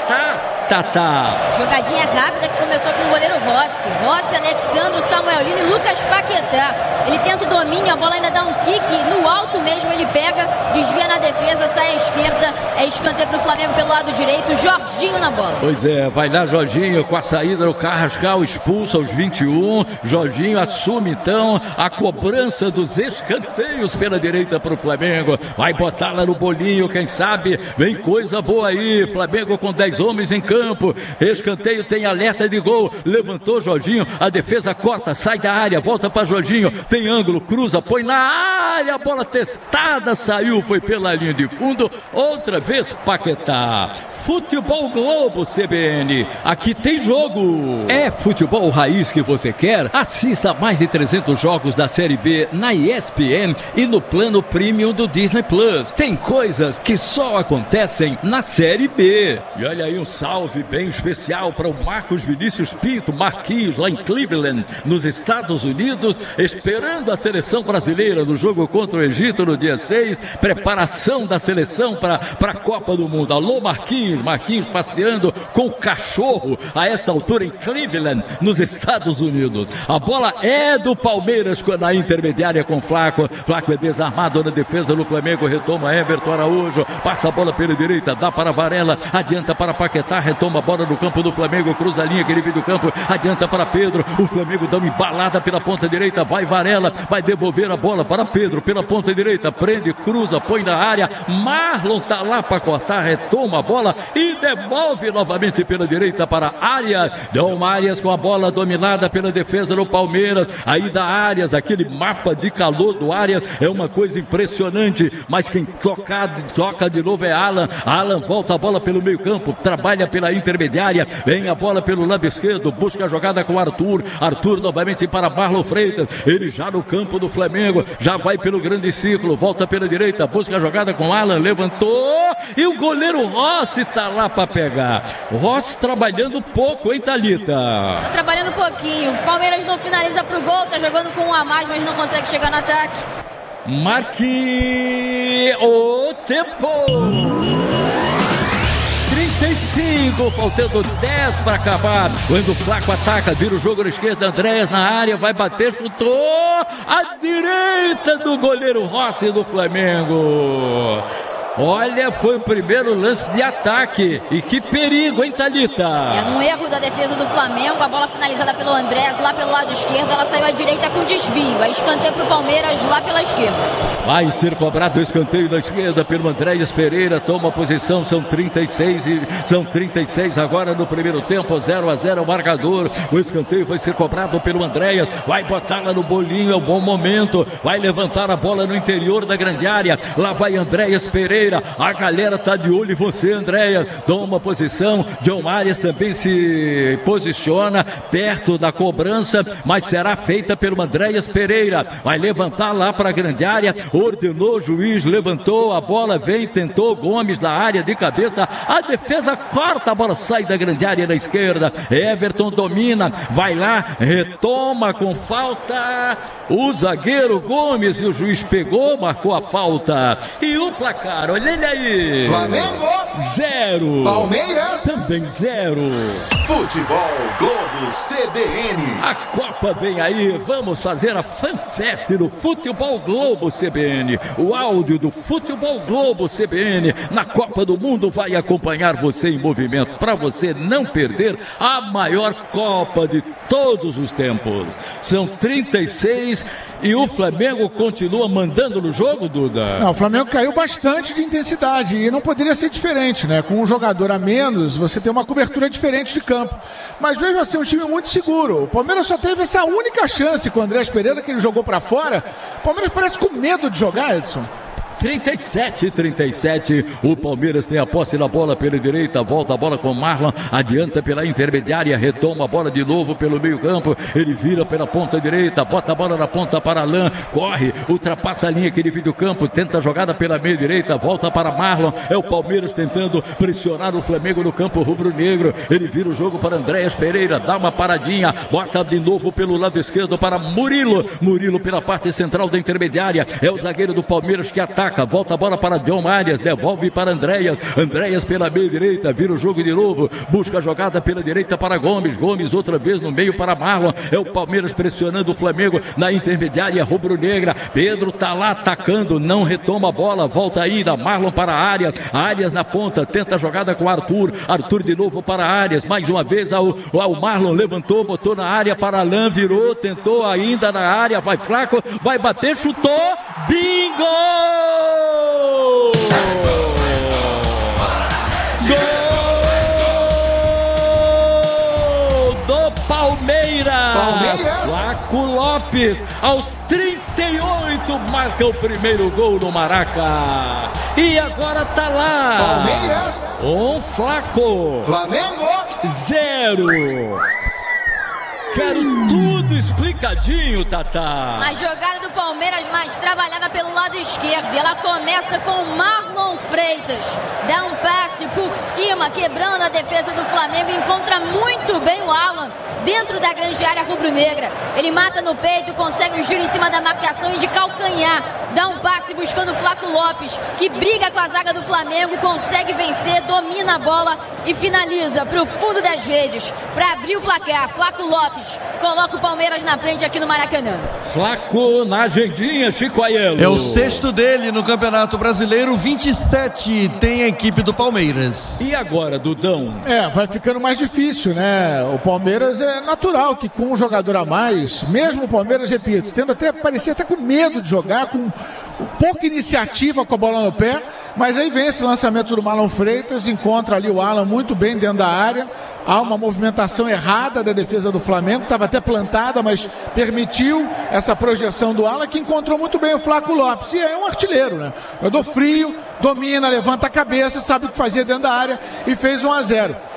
Tatá. Jogadinha rápida que começou com o goleiro Rossi, Alexandre, Samuel Lino e Lucas Paquetá. Ele tenta o domínio, a bola ainda dá um kick, no alto mesmo ele pega, desvia na defesa, sai à esquerda, é escanteio pro Flamengo pelo lado direito, Jorginho na bola. Pois é, vai lá Jorginho com a saída do Carrascal, expulso aos 21, Jorginho assume então a cobrança dos escanteios pela direita pro Flamengo, vai botar lá no bolinho, quem sabe vem coisa boa aí, Flamengo com 10 homens em campo, escanteio tem alerta de gol, levantou Jorginho, a defesa corta, sai da área, volta para Jorginho, tem ângulo, cruza, põe na área, a bola testada, saiu, foi pela linha de fundo, outra vez Paquetá. Futebol Globo CBN, aqui tem jogo. É futebol raiz que você quer? Assista a mais de 300 jogos da Série B na ESPN e no plano Premium do Disney Plus. Tem coisas que só acontecem na Série B. E olha aí um salve bem especial para o Marcos Vinícius Pinto, Marquinhos, lá em Cleveland, nos Estados Unidos, esperando a seleção brasileira no jogo contra o Egito no dia 6, preparação da seleção para a Copa do Mundo. Alô Marquinhos passeando com o cachorro a essa altura em Cleveland, nos Estados Unidos. A bola é do Palmeiras na intermediária com Flaco é desarmado na defesa do Flamengo, retoma Everton Araújo, passa a bola pela direita, dá para Varela, adianta para Paquetá, retoma a bola no campo do Flamengo, cruza a linha, aquele vídeo campo, adianta para Pedro, o Flamengo dá uma embalada pela ponta direita, vai Varela, vai devolver a bola para Pedro, pela ponta direita, prende, cruza, põe na área, Marlon tá lá para cortar, retoma a bola e devolve novamente pela direita para Arias, Dom Arias com a bola dominada pela defesa do Palmeiras, aí da Arias, aquele mapa de calor do Arias, é uma coisa impressionante, mas quem toca de novo é Alan volta a bola pelo meio campo, trabalha pela pela intermediária, vem a bola pelo lado esquerdo, busca a jogada com Arthur novamente para Marlon Freitas, ele já no campo do Flamengo, já vai pelo grande círculo, volta pela direita, busca a jogada com Alan, levantou, e o goleiro Rossi está lá para pegar. Rossi trabalhando pouco, hein, Thalita? Tá trabalhando pouquinho, o Palmeiras não finaliza pro gol, tá jogando com um a mais, mas não consegue chegar no ataque. Marque o tempo. 35, faltando 10 para acabar. Quando o Flaco ataca, vira o jogo na esquerda, Andréas na área, vai bater, chutou à direita do goleiro Rossi do Flamengo. Olha, foi o primeiro lance de ataque. E que perigo, hein, Thalita? É um erro da defesa do Flamengo. A bola finalizada pelo Andrés lá pelo lado esquerdo. Ela saiu à direita com desvio. Aí escanteio pro Palmeiras lá pela esquerda. Vai ser cobrado o escanteio da esquerda pelo Andréas Pereira. Toma posição, são 36 agora no primeiro tempo. 0-0 o marcador. O escanteio vai ser cobrado pelo Andréas. Vai botar lá no bolinho, é um bom momento. Vai levantar a bola no interior da grande área. Lá vai Andréas Pereira. A galera tá de olho em você, Andréas. Toma posição. John Arias também se posiciona perto da cobrança, mas será feita pelo Andréas Pereira. Vai levantar lá para a grande área. Ordenou o juiz, levantou a bola, vem, tentou Gomes na área de cabeça. A defesa corta, a bola sai da grande área na esquerda. Everton domina, vai lá, retoma com falta. O zagueiro Gomes e o juiz pegou, marcou a falta. E o placar, olha ele aí. Flamengo 0. Palmeiras também 0. Futebol Globo CBN. A Copa vem aí, vamos fazer a FanFest no Futebol Globo CBN. O áudio do Futebol Globo CBN na Copa do Mundo vai acompanhar você em movimento, para você não perder a maior Copa de todos os tempos. São 36 e o Flamengo continua mandando no jogo, Duda? Não, o Flamengo caiu bastante de intensidade e não poderia ser diferente, né? Com um jogador a menos, você tem uma cobertura diferente de campo. Mas mesmo assim, um time muito seguro. O Palmeiras só teve essa única chance com o Andrés Pereira, que ele jogou pra fora. O Palmeiras parece com medo de jogar, Edson. 37, o Palmeiras tem a posse da bola pela direita, volta a bola com Marlon, adianta pela intermediária, retoma a bola de novo pelo meio campo, ele vira pela ponta direita, bota a bola na ponta para Alain, corre, ultrapassa a linha que divide o campo, tenta a jogada pela meia direita, volta para Marlon, é o Palmeiras tentando pressionar o Flamengo no campo rubro-negro, ele vira o jogo para Andréas Pereira, dá uma paradinha, bota de novo pelo lado esquerdo para Murilo pela parte central da intermediária, é o zagueiro do Palmeiras que ataca, volta a bola para John Arias, devolve para Andréas pela meia direita, vira o jogo de novo, busca a jogada pela direita para Gomes outra vez no meio para Marlon, é o Palmeiras pressionando o Flamengo na intermediária rubro-negra, Pedro tá lá atacando, não retoma a bola, volta ainda, Marlon para Arias na ponta, tenta a jogada com Arthur de novo para Arias, mais uma vez ao Marlon, levantou, botou na área para Alain, virou, tentou ainda na área, vai Flaco, vai bater, chutou, bingo! Gol do Palmeiras! Flaco Lopes, aos 38, marca o primeiro gol no Maraca. E agora tá lá. Palmeiras Flaco. Flamengo 0. Quero tudo explicadinho, Tatá. A jogada do Palmeiras mais trabalhada pelo lado esquerdo. E ela começa com o Marlon Freitas. Dá um passe por cima, quebrando a defesa do Flamengo. Encontra muito bem o Alan dentro da grande área rubro-negra. Ele mata no peito, consegue o giro em cima da marcação e de calcanhar. Dá um passe buscando o Flaco Lopes, que briga com a zaga do Flamengo, consegue vencer, domina a bola e finaliza para o fundo das redes. Para abrir o placar, Flaco Lopes coloca o Palmeiras na frente aqui no Maracanã. Flaco na agendinha, Chico Aiello. É o sexto dele no Campeonato Brasileiro, 27 tem a equipe do Palmeiras. E agora, Dudão? Vai ficando mais difícil, né? O Palmeiras é natural que com um jogador a mais, mesmo o Palmeiras, repito, tendo até parecia até com medo de jogar, com pouca iniciativa com a bola no pé, mas aí vem esse lançamento do Marlon Freitas, encontra ali o Alan muito bem dentro da área, há uma movimentação errada da defesa do Flamengo, estava até plantada, mas permitiu essa projeção do Alan, que encontrou muito bem o Flaco Lopes, e é um artilheiro, né? Jogador frio, domina, levanta a cabeça, sabe o que fazia dentro da área e fez 1-0.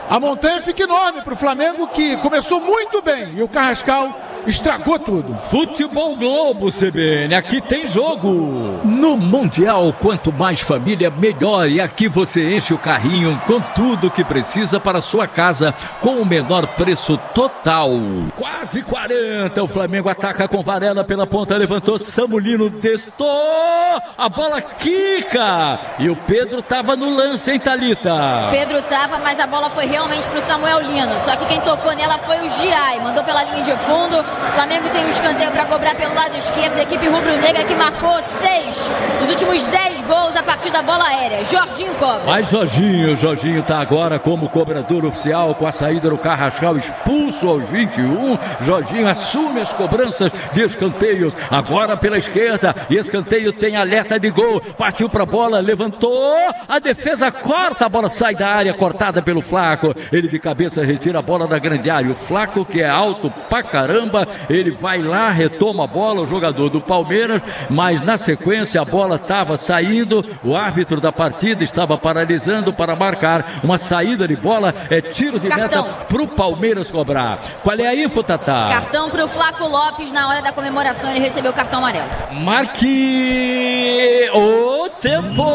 A montanha fica enorme para o Flamengo, que começou muito bem, e o Carrascal estragou tudo. Futebol Globo, CBN, aqui tem jogo. No Mundial, quanto mais família, melhor. E aqui você enche o carrinho com tudo que precisa para a sua casa, com o menor preço total. Quase 40, o Flamengo ataca com Varela pela ponta, levantou, Samulino testou, a bola quica. E o Pedro tava no lance, hein, Thalita? Pedro tava, mas a bola foi realmente pro Samuel Lino. Só que quem tocou nela foi o Giai, mandou pela linha de fundo. Flamengo tem um escanteio para cobrar pelo lado esquerdo. A equipe rubro-negra que marcou 6 dos últimos 10 gols a partir da bola aérea. Jorginho cobra. Mas Jorginho tá agora como cobrador oficial, com a saída do Carrascal expulso aos 21. Jorginho assume as cobranças de escanteios. Agora pela esquerda. E escanteio tem alerta de gol. Partiu pra bola, levantou. A defesa corta, a bola sai da área, cortada pelo Flaco. Ele de cabeça retira a bola da grande área. O Flaco, que é alto pra caramba, ele vai lá, retoma a bola, o jogador do Palmeiras, mas na sequência a bola estava saindo, o árbitro da partida estava paralisando para marcar uma saída de bola, é tiro de meta pro Palmeiras cobrar. Qual é a info, Tatá? Cartão pro Flaco Lopes, na hora da comemoração ele recebeu o cartão amarelo. Marque o tempo!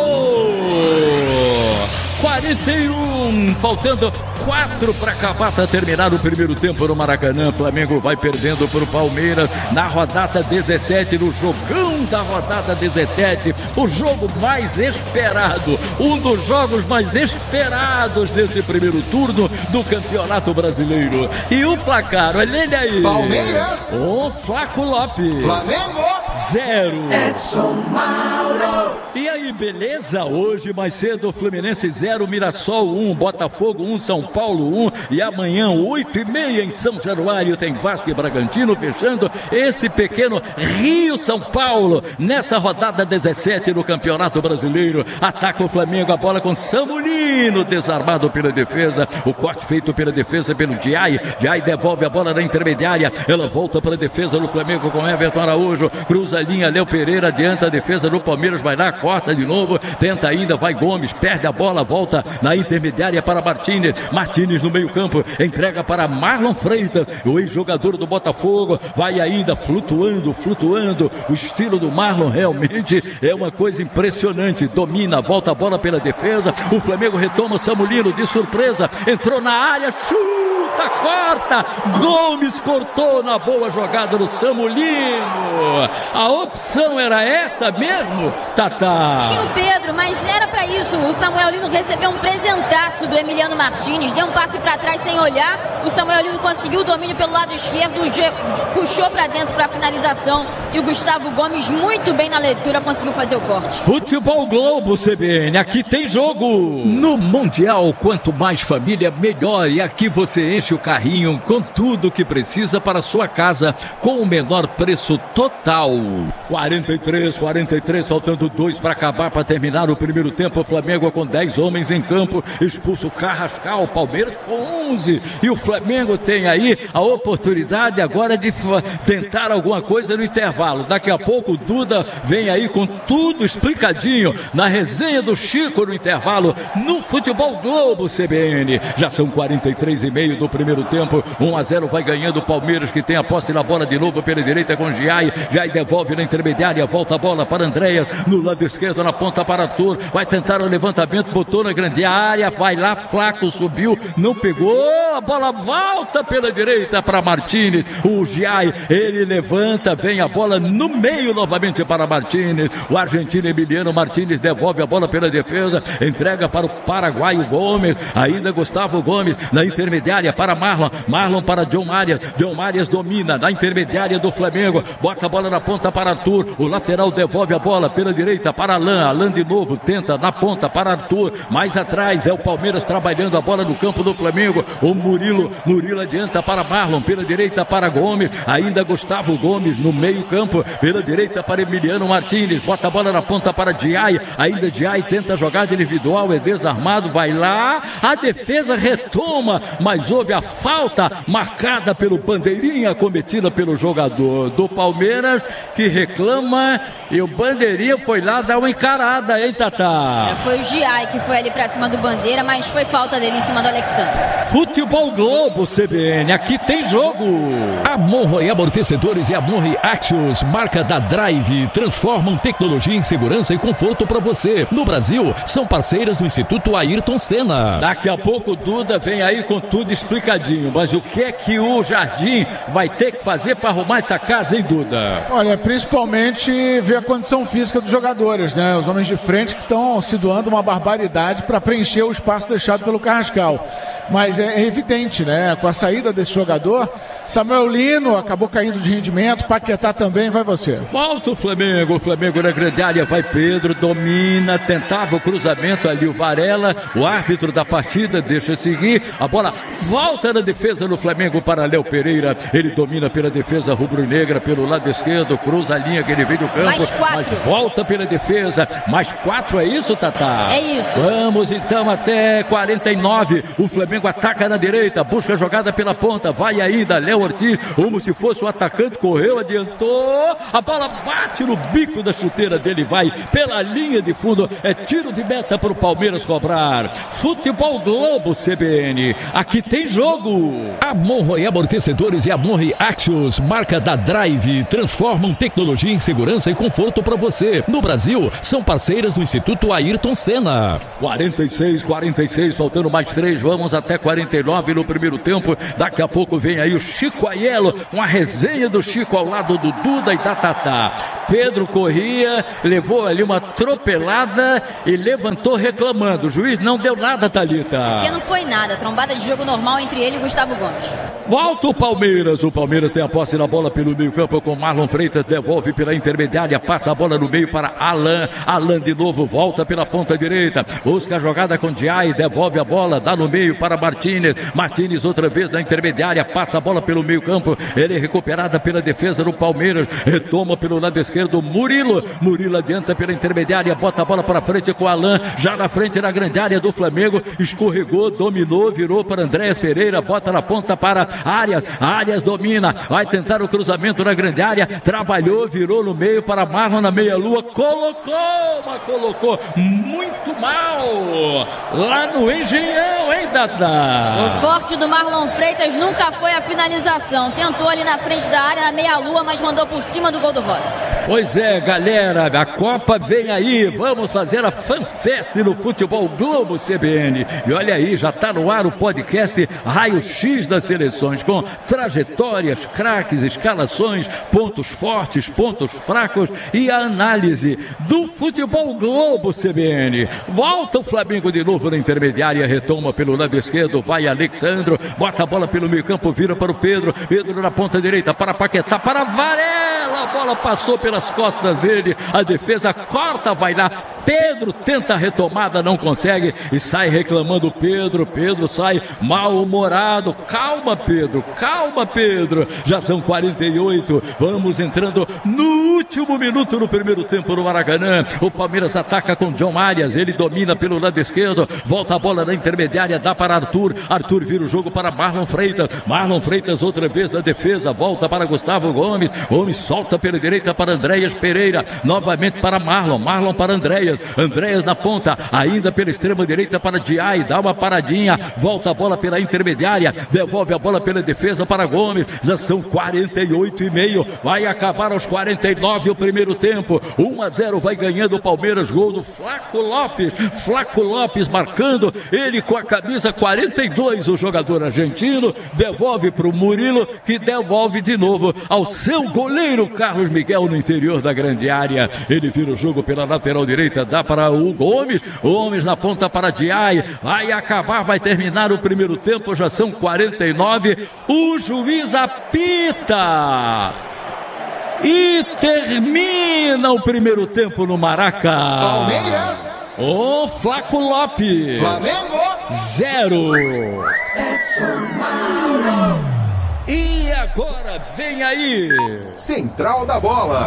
41, faltando 4 para acabar, para terminar o primeiro tempo no Maracanã. Flamengo vai perdendo para o Palmeiras na rodada 17, no jogão da rodada 17, o jogo mais esperado, um dos jogos mais esperados desse primeiro turno do Campeonato Brasileiro. E o placar, olha ele aí. Palmeiras. O Flaco Lopes. Flamengo. 0. Edson Mauro. E aí, beleza? Hoje mais cedo o Fluminense 0, Mirassol 1, Botafogo 1, São Paulo 1. E amanhã 8h30 em São Januário tem Vasco e Bragantino fechando este pequeno Rio-São Paulo nessa rodada 17 no Campeonato Brasileiro. Ataca o Flamengo, a bola com Samulino, desarmado pela defesa. O corte feito pela defesa pelo Giai. Giai devolve a bola na intermediária. Ela volta para a defesa do Flamengo com Everton Araújo. Cruza a linha, Léo Pereira adianta a defesa do Palmeiras, vai lá, corta de novo, tenta ainda, vai Gomes, perde a bola, volta na intermediária para Martínez. Martínez no meio campo, entrega para Marlon Freitas, o ex-jogador do Botafogo, vai ainda flutuando, o estilo do Marlon realmente é uma coisa impressionante, domina, volta a bola pela defesa, o Flamengo retoma, Samulino de surpresa, entrou na área, chuta, corta, Gomes cortou na boa jogada do Samulino. A opção era essa mesmo, Tatá? Tinha o Pedro, mas era pra isso. O Samuel Lino recebeu um presentaço do Emiliano Martínez, deu um passe pra trás sem olhar. O Samuel Lino conseguiu o domínio pelo lado esquerdo, puxou pra dentro pra finalização. E o Gustavo Gomes, muito bem na leitura, conseguiu fazer o corte. Futebol Globo, CBN, aqui tem jogo. No Mundial, quanto mais família, melhor. E aqui você enche o carrinho com tudo que precisa para a sua casa, com o menor preço total. 43, faltando 2 para acabar, para terminar o primeiro tempo. O Flamengo com 10 homens em campo, expulso o Carrascal, Palmeiras com 11. E o Flamengo tem aí a oportunidade agora de tentar alguma coisa no intervalo. Daqui a pouco o Duda vem aí com tudo explicadinho na resenha do Chico no intervalo, no Futebol Globo, CBN. Já são 43,5 do primeiro tempo, 1-0 vai ganhando o Palmeiras, que tem a posse na bola de novo pela direita com Giai. Giai devolve na intermediária, volta a bola para Andréas, no lado esquerdo, na ponta para Arthur, vai tentar o levantamento, botou na grande área, vai lá, Flaco subiu, não pegou, a bola volta pela direita para Martínez, o Giai, ele levanta, vem a bola no meio novamente para Martínez, o argentino Emiliano Martínez devolve a bola pela defesa, entrega para o paraguaio Gomes, ainda Gustavo Gomes, na intermediária para Marlon para John Arias domina, na intermediária do Flamengo, bota a bola na ponta para Arthur, o lateral devolve a bola pela direita para Alain de novo, tenta na ponta para Arthur, mais atrás é o Palmeiras trabalhando a bola no campo do Flamengo, o Murilo adianta para Marlon, pela direita para Gomes, ainda Gustavo Gomes no meio campo, campo, pela direita para Emiliano Martins, bota a bola na ponta para Diay, ainda Diay tenta jogada individual, é desarmado, vai lá, a defesa retoma, mas houve a falta marcada pelo Bandeirinha, cometida pelo jogador do Palmeiras, que reclama, e o Bandeirinha foi lá dar uma encarada, hein, Tatá? Foi o Diay que foi ali pra cima do Bandeira, mas foi falta dele em cima do Alexandre. Futebol Globo CBN, aqui tem jogo. A Monroe Amortecedores e a Monroe Axios, marca da Drive, transformam tecnologia em segurança e conforto para você. No Brasil, são parceiras do Instituto Ayrton Senna. Daqui a pouco o Duda vem aí com tudo explicadinho, mas o que é que o Jardim vai ter que fazer para arrumar essa casa, hein, Duda? Olha, principalmente ver a condição física dos jogadores, né? Os homens de frente que estão se doando uma barbaridade para preencher o espaço deixado pelo Carrascal. Mas é evidente, né? Com a saída desse jogador, Samuel Lino acabou caindo de rendimento, Paquetá também, vai você. Volta o Flamengo na grande área, vai Pedro, domina, tentava o cruzamento ali, o Varela, o árbitro da partida deixa seguir, a bola volta na defesa do Flamengo para Léo Pereira, ele domina pela defesa rubro-negra, pelo lado esquerdo, cruza a linha que ele vem do campo, mas volta pela defesa, mais 4, é isso, Tatá? É isso. Vamos então até 49, o Flamengo ataca na direita, busca a jogada pela ponta, vai ainda, Léo Ortiz, como se fosse o atacante, correu, adiantou, a bola bate no bico da chuteira dele, vai pela linha de fundo, é tiro de meta para o Palmeiras cobrar. Futebol Globo CBN, aqui tem jogo. A Monroe Amortecedores e a Monroe Axios, marca da Drive, transformam tecnologia em segurança e conforto para você. No Brasil, são parceiras do Instituto Ayrton Senna. 46, faltando mais 3, vamos até 49 no primeiro tempo, daqui a pouco vem aí o Chico Aiello, uma resenha do Chico ao lado do Duda e da Tatá. Pedro corria, levou ali uma atropelada e levantou reclamando. O juiz não deu nada, Thalita. Porque não foi nada, trombada de jogo normal entre ele e Gustavo Gomes. Volta o Palmeiras tem a posse da bola pelo meio campo com Marlon Freitas, devolve pela intermediária, passa a bola no meio para Alan de novo, volta pela ponta direita, busca a jogada com Diay, devolve a bola, dá no meio para Martínez outra vez na intermediária, passa a bola pelo meio campo, ele é recuperada pela defesa do Palmeiras, retoma pelo lado esquerdo Murilo adianta pela intermediária, bota a bola para frente com Alan, já na frente na grande área do Flamengo, escorregou, dominou, virou para Andréas Pereira, bota na ponta para Arias domina, vai tentar o cruzamento na grande área, trabalhou, virou no meio para Marlon na meia-lua, colocou muito mal lá no Engenhão, hein, Dada? O forte do Marlon Freitas nunca foi a finalização, tentou ali na frente da área, na meia-lua, mas mandou por cima do gol do Rossi. Pois é, galera, a Copa vem aí, vamos fazer a FanFest no Futebol Globo CBN, e olha aí, já está no ar o podcast Raio X das Seleções, com trajetórias, craques, escalações, pontos fortes, pontos fracos e a análise do Futebol Globo CBN. Volta o Flamengo de novo na intermediária, retoma pelo lado esquerdo, vai Alexandro, bota a bola pelo meio campo, vira para o Pedro na ponta direita, para Paquetá, para Varela, a bola passou pelas costas dele, a defesa corta, vai lá, Pedro tenta a retomada, não consegue e sai reclamando Pedro sai mal-humorado, calma Pedro, já são 48, vamos entrando no último minuto no primeiro tempo no Maracanã, o Palmeiras ataca com John Arias, ele domina pelo lado esquerdo, volta a bola na intermediária, dá para Arthur vira o jogo para Marlon Freitas outra vez na defesa, volta para Gustavo Gomes solta pela direita para Andréas Pereira, novamente para Marlon para Andréas na ponta, ainda pela extrema direita para Diay, dá uma paradinha, volta a bola pela intermediária, devolve a bola pela defesa para Gomes, já são 48,5, vai acabar aos 49 o primeiro tempo, 1-0 vai ganhando o Palmeiras, gol do Flaco Lopes marcando, ele com a camisa 42, o jogador argentino, devolve para o Murilo, que devolve de novo ao seu goleiro Carlos Miguel no interior da grande área, ele vira o jogo pela lateral direita, dá para o Gomes na ponta para Diay, vai terminar o primeiro tempo, já são 49, o juiz apita e termina o primeiro tempo no Maraca. Palmeiras. O Flaco Lopes. Flamengo. 0. Edson Mauro. E agora vem aí Central da Bola.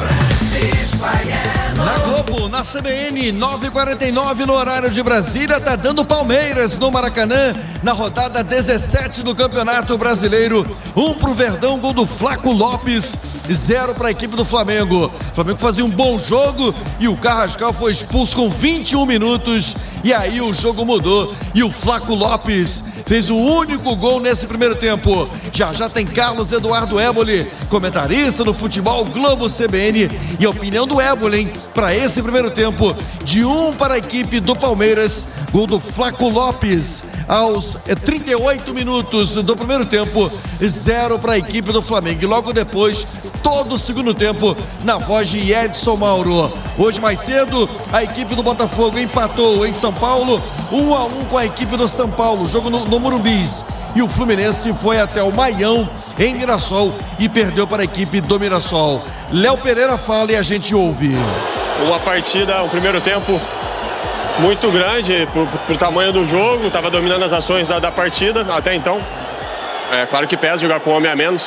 Na Globo, na CBN, 9h49 no horário de Brasília, tá dando Palmeiras no Maracanã, na rodada 17 do Campeonato Brasileiro. 1 pro Verdão, gol do Flaco Lopes, 0 para a equipe do Flamengo. O Flamengo fazia um bom jogo e o Carrascal foi expulso com 21 minutos. E aí o jogo mudou e o Flaco Lopes fez o único gol nesse primeiro tempo. Já tem Carlos Eduardo Éboli, comentarista no Futebol Globo CBN, e a opinião do Éboli, hein, para esse primeiro tempo, de 1 para a equipe do Palmeiras, gol do Flaco Lopes aos 38 minutos do primeiro tempo, 0 para a equipe do Flamengo. E logo depois, todo o segundo tempo, na voz de Edson Mauro. Hoje mais cedo, a equipe do Botafogo empatou em São Paulo, 1-1 com a equipe do São Paulo, jogo no Morumbis. E o Fluminense foi até o Maião, em Mirassol, e perdeu para a equipe do Mirassol. Léo Pereira fala e a gente ouve. Uma partida, um primeiro tempo muito grande pro tamanho do jogo, estava dominando as ações da partida até então. É claro que pesa jogar com um homem a menos.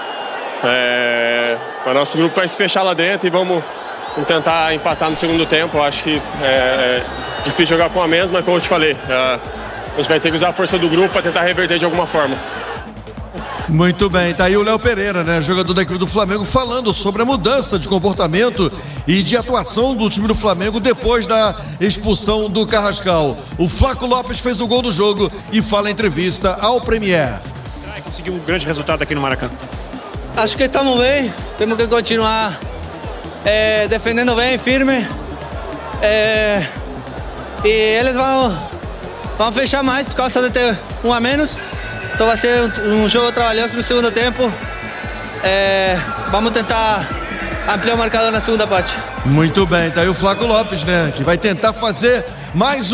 O nosso grupo vai se fechar lá dentro e vamos tentar empatar no segundo tempo. Eu acho que é difícil jogar com um a menos, mas como eu te falei, a gente vai ter que usar a força do grupo para tentar reverter de alguma forma. Muito bem, tá aí o Léo Pereira, né, jogador da equipe do Flamengo, falando sobre a mudança de comportamento e de atuação do time do Flamengo depois da expulsão do Carrascal. O Flaco Lopes fez o gol do jogo e fala em entrevista ao Premier. Conseguiu um grande resultado aqui no Maracanã. Acho que estamos bem, temos que continuar defendendo bem, firme. E eles vão fechar mais por causa de ter um a menos. Então vai ser um jogo trabalhoso no segundo tempo. Vamos tentar ampliar o marcador na segunda parte. Muito bem, tá aí o Flaco Lopes, né, que vai tentar fazer mais